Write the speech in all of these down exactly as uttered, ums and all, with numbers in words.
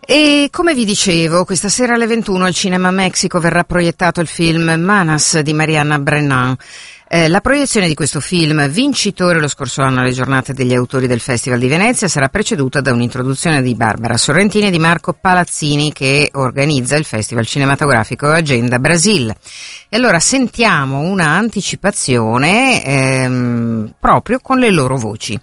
E come vi dicevo, questa sera alle ventuno al Cinema Mexico verrà proiettato il film Manas di Mariana Brennan. Eh, la proiezione di questo film, vincitore lo scorso anno alle giornate degli autori del Festival di Venezia, sarà preceduta da un'introduzione di Barbara Sorrentini e di Marco Palazzini, che organizza il Festival cinematografico Agenda Brasil. E allora sentiamo una anticipazione ehm, proprio con le loro voci.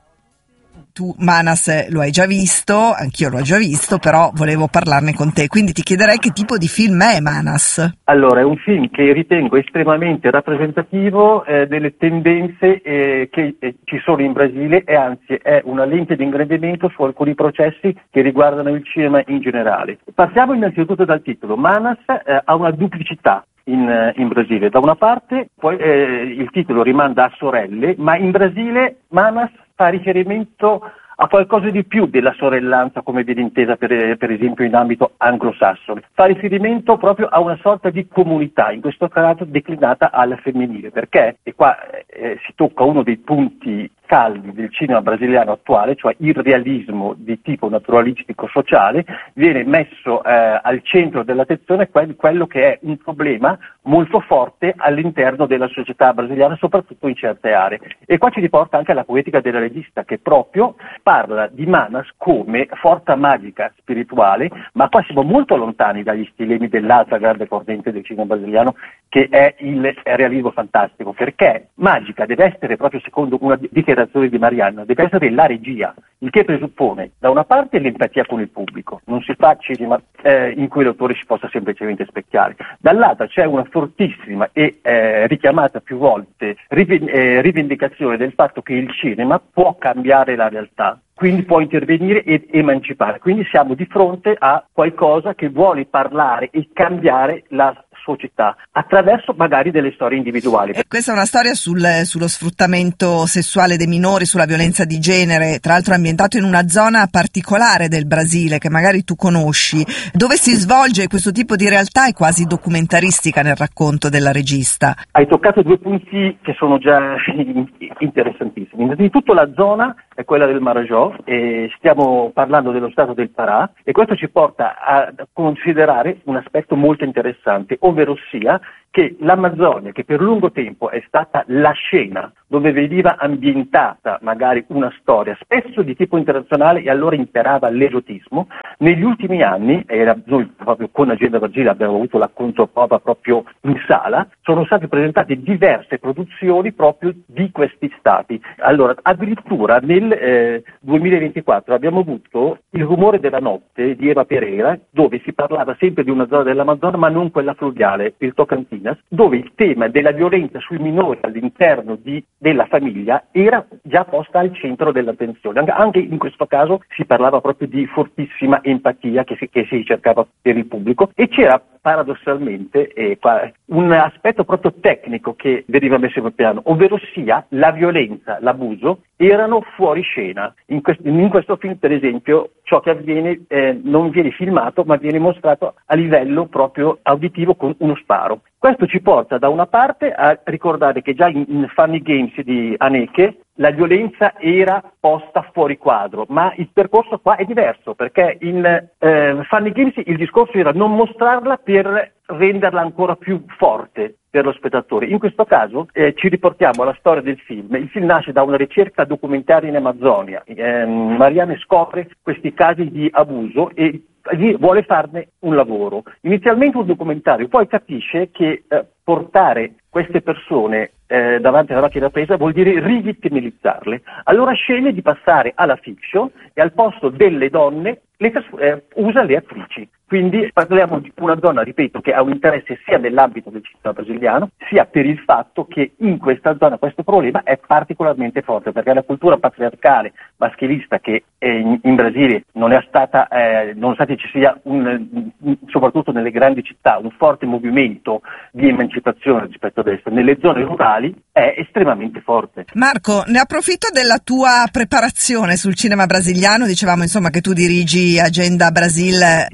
Tu Manas lo hai già visto, anch'io l'ho già visto, però volevo parlarne con te, quindi ti chiederei che tipo di film è Manas. Allora, è un film che ritengo estremamente rappresentativo eh, delle tendenze eh, che eh, ci sono in Brasile, e anzi è una lente di ingrandimento su alcuni processi che riguardano il cinema in generale. Partiamo innanzitutto dal titolo. Manas eh, ha una duplicità in, in Brasile. Da una parte poi eh, il titolo rimanda a sorelle, ma in Brasile Manas fa riferimento a qualcosa di più della sorellanza come viene intesa per, per esempio in ambito anglosassone. Fa riferimento proprio a una sorta di comunità, in questo caso declinata al femminile, perché, e qua eh, si tocca uno dei punti caldi del cinema brasiliano attuale, cioè il realismo di tipo naturalistico sociale, viene messo eh, al centro dell'attenzione quel, quello che è un problema molto forte all'interno della società brasiliana, soprattutto in certe aree. E qua ci riporta anche alla poetica della regista, che proprio parla di Manas come forza magica spirituale, ma qua siamo molto lontani dagli stilemi dell'altra grande corrente del cinema brasiliano, che è il realismo fantastico, perché magica deve essere, proprio secondo una dichiarazione di Marianna, deve essere la regia, il che presuppone da una parte l'empatia con il pubblico, non si fa cinema eh, in cui l'autore si possa semplicemente specchiare, dall'altra c'è una fortissima e eh, richiamata più volte riv- eh, rivendicazione del fatto che il cinema può cambiare la realtà, quindi può intervenire ed emancipare, quindi siamo di fronte a qualcosa che vuole parlare e cambiare la società attraverso magari delle storie individuali. E questa è una storia sul, sullo sfruttamento sessuale dei minori, sulla violenza di genere, tra l'altro ambientato in una zona particolare del Brasile che magari tu conosci, dove si svolge questo tipo di realtà è quasi documentaristica nel racconto della regista. Hai toccato due punti che sono già interessantissimi. Innanzitutto la zona è quella del Marajó, e stiamo parlando dello stato del Pará, e questo ci porta a considerare un aspetto molto interessante, ovvero sia che l'Amazzonia, che per lungo tempo è stata la scena dove veniva ambientata magari una storia, spesso di tipo internazionale, e allora imperava l'esotismo, negli ultimi anni, e noi proprio con Agenda Brasile abbiamo avuto la controprova proprio in sala, sono state presentate diverse produzioni proprio di questi stati. Allora, addirittura nel eh, duemilaventiquattro abbiamo avuto Il rumore della notte di Eva Pereira, dove si parlava sempre di una zona dell'Amazzonia, ma non quella fluviale, il Tocantins, dove il tema della violenza sui minori all'interno di, della famiglia era già posta al centro dell'attenzione. Anche, anche in questo caso si parlava proprio di fortissima empatia che si, che si cercava per il pubblico, e c'era paradossalmente eh, un aspetto proprio tecnico che veniva messo in piano, ovvero sia la violenza, l'abuso erano fuori scena. In questo, in questo film, per esempio, ciò che avviene eh, non viene filmato, ma viene mostrato a livello proprio auditivo con uno sparo. Questo ci porta da una parte a ricordare che già in, in Funny Games di Haneke la violenza era posta fuori quadro, ma il percorso qua è diverso, perché in eh, Funny Games il discorso era non mostrarla per renderla ancora più forte per lo spettatore. In questo caso eh, ci riportiamo alla storia del film. Il film nasce da una ricerca documentaria in Amazzonia. Eh, Marianne scopre questi casi di abuso e vuole farne un lavoro. Inizialmente un documentario, poi capisce che eh, portare queste persone eh, davanti alla macchina da presa vuol dire rivittimilizzarle. Allora sceglie di passare alla fiction e al posto delle donne le, eh, usa le attrici. Quindi parliamo di una donna, ripeto, che ha un interesse sia nell'ambito del cinema brasiliano, sia per il fatto che in questa zona questo problema è particolarmente forte, perché la cultura patriarcale maschilista che in, in Brasile non è stata, eh, nonostante ci sia un, soprattutto nelle grandi città, un forte movimento di emancipazione rispetto ad essa, nelle zone rurali è estremamente forte. Marco, ne approfitto della tua preparazione sul cinema brasiliano, dicevamo insomma che tu dirigi Agenda Brasil. Io praticamente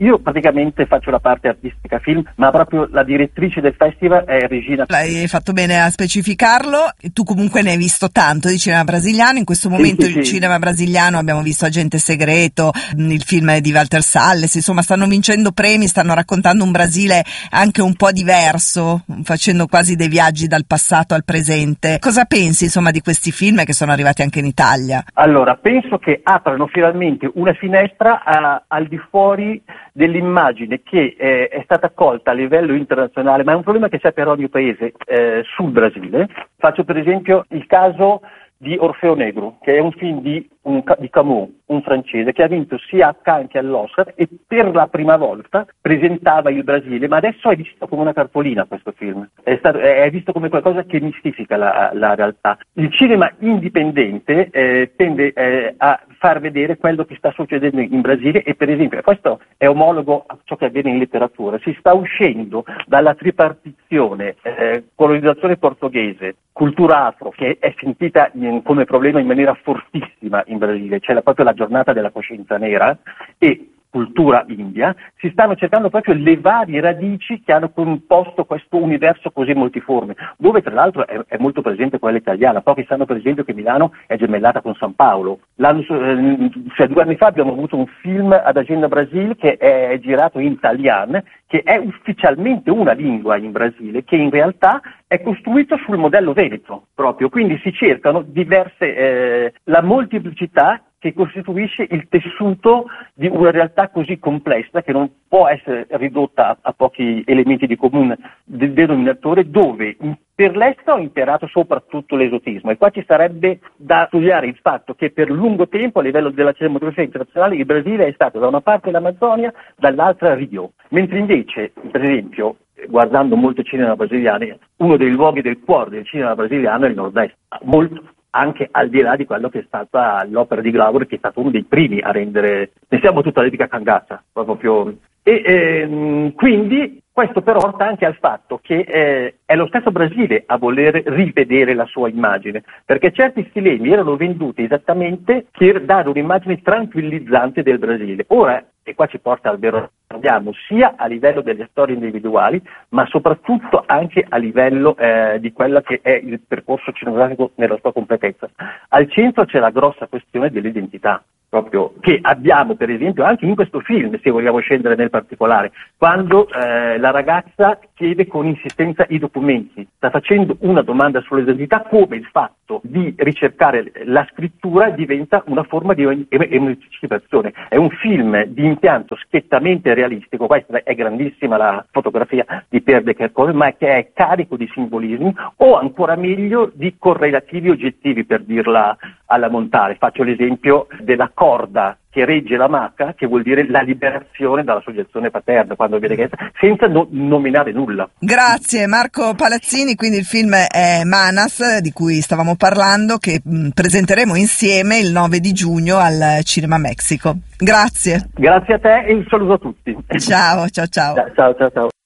praticamente faccio la parte artistica film, ma proprio la direttrice del festival è Regina. Hai fatto bene a specificarlo. Tu comunque ne hai visto tanto di cinema brasiliano. In questo momento sì, sì, il sì. cinema brasiliano, abbiamo visto Agente Segreto, il film di Walter Salles, insomma stanno vincendo premi, stanno raccontando un Brasile anche un po' diverso, facendo quasi dei viaggi dal passato al presente. Cosa pensi insomma di questi film che sono arrivati anche in Italia? Allora, penso che aprano finalmente una finestra a, al di fuori dell'immagine che eh, è stata accolta a livello internazionale, ma è un problema che c'è per ogni paese eh, sul Brasile. Faccio per esempio il caso di Orfeo Negro, che è un film di, un, di Camus, un francese, che ha vinto sia a Cannes che all'Oscar e per la prima volta presentava il Brasile, ma adesso è visto come una cartolina questo film, è, stato, è visto come qualcosa che mistifica la, la realtà. Il cinema indipendente eh, tende eh, a far vedere quello che sta succedendo in Brasile e per esempio, questo è omologo a ciò che avviene in letteratura, si sta uscendo dalla tripartizione eh, colonizzazione portoghese, cultura afro, che è sentita in, come problema in maniera fortissima in Brasile, c'è la, proprio la giornata della coscienza nera, e cultura india, si stanno cercando proprio le varie radici che hanno composto questo universo così multiforme, dove tra l'altro è, è molto presente quella italiana. Pochi sanno per esempio che Milano è gemellata con San Paolo. L'anno, eh, cioè, due anni fa abbiamo avuto un film ad Agenda Brasil che è girato in italiano, che è ufficialmente una lingua in Brasile, che in realtà è costruito sul modello veneto proprio, quindi si cercano diverse, eh, la molteplicità che costituisce il tessuto di una realtà così complessa che non può essere ridotta a, a pochi elementi di comune del denominatore, dove per l'estero ha imperato soprattutto l'esotismo, e qua ci sarebbe da studiare il fatto che per lungo tempo a livello della cinematografia internazionale il Brasile è stato da una parte l'Amazzonia, dall'altra Rio, mentre invece, per esempio, guardando molto cinema brasiliano, uno dei luoghi del cuore del cinema brasiliano è il nord-est, molto anche al di là di quello che è stata l'opera di Glauber, che è stato uno dei primi a rendere, pensiamo tutta l'etica Cangazza, proprio. E ehm, quindi questo però porta anche al fatto che eh, è lo stesso Brasile a voler rivedere la sua immagine, perché certi stilemi erano venduti esattamente per dare un'immagine tranquillizzante del Brasile. Ora, e qua ci porta al vero andiamo, sia a livello delle storie individuali, ma soprattutto anche a livello eh, di quello che è il percorso cinematografico nella sua completezza. Al centro c'è la grossa questione dell'identità, proprio che abbiamo per esempio anche in questo film, se vogliamo scendere nel particolare, quando eh, la ragazza chiede con insistenza i documenti, sta facendo una domanda sull'identità, come il fatto di ricercare la scrittura diventa una forma di emancipazione. È un film di impianto schiettamente realistico, questa è grandissima la fotografia di Pierre de Kerkhove, ma che è carico di simbolismi o ancora meglio di correlativi oggettivi, per dirla alla Montale. Faccio l'esempio della corda che regge la maca, che vuol dire la liberazione dalla soggezione paterna, quando viene chiesta, senza no- nominare nulla. Grazie Marco Palazzini, quindi il film è Manas, di cui stavamo parlando, che mh, presenteremo insieme il nove di giugno al Cinema Mexico. Grazie. Grazie a te e un saluto a tutti. Ciao, ciao, ciao. Ciao, ciao, ciao.